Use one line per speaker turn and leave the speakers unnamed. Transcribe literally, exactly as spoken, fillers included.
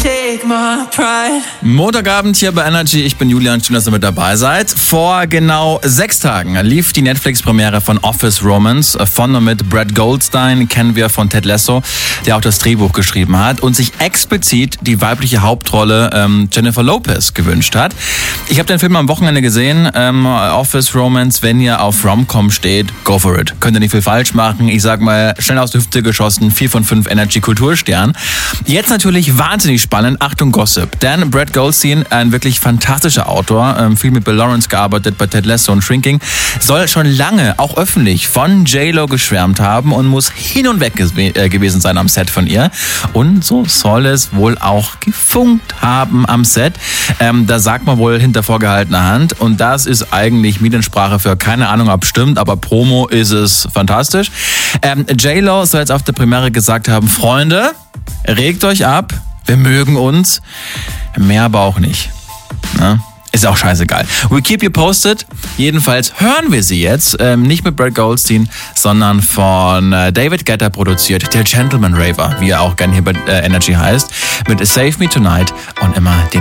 take my pride.
Montagabend hier bei Energy, ich bin Julian, schön, dass ihr mit dabei seid. Vor genau sechs Tagen lief die Netflix-Premiere von Office Romance. Von und mit Brad Goldstein, kennen wir von Ted Lasso, der auch das Drehbuch geschrieben hat und sich explizit die weibliche Hauptrolle ähm, Jennifer Lopez gewünscht hat. Ich habe den Film am Wochenende gesehen, ähm, Office Romance. Wenn ihr auf Rom-Com steht, go for it. Könnt ihr nicht viel falsch machen. Ich sag mal, schnell aus der Hüfte geschossen, vier von fünf Energy-Kulturstern. Jetzt natürlich wahnsinnig spannend, Achtung Gossip. Denn Brad Goldstein, ein wirklich fantastischer Autor, ähm, viel mit Bill Lawrence gearbeitet bei Ted Lasso und Shrinking, soll schon lange, auch öffentlich, von J-Lo geschwärmt haben und muss hin und weg ge- äh, gewesen sein am Set von ihr. Und so soll es wohl auch gefunkt haben am Set. Ähm, da sagt man wohl hinter vorgehaltener Hand. Und das ist eigentlich Mediensprache für keine Ahnung, ob stimmt, aber Promo ist es fantastisch. Ähm, J-Lo soll jetzt auf der Premiere gesagt haben, Freunde, regt euch ab, wir mögen uns, mehr aber auch nicht. Na? Ist auch scheißegal. We keep you posted. Jedenfalls hören wir sie jetzt, ähm, nicht mit Brad Goldstein, sondern von äh, David Guetta produziert, der Gentleman Raver, wie er auch gern hier bei äh, Energy heißt, mit Save Me Tonight und immer den